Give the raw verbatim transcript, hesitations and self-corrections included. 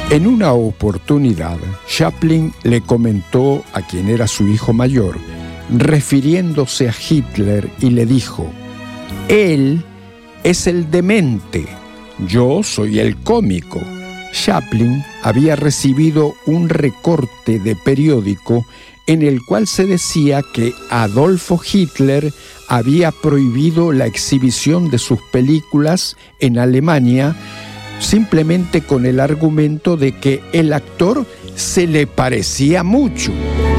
En una oportunidad, Chaplin le comentó a quien era su hijo mayor, refiriéndose a Hitler, y le dijo: «Él es el demente, yo soy el cómico». Chaplin había recibido un recorte de periódico en el cual se decía que Adolfo Hitler había prohibido la exhibición de sus películas en Alemania simplemente con el argumento de que el actor se le parecía mucho.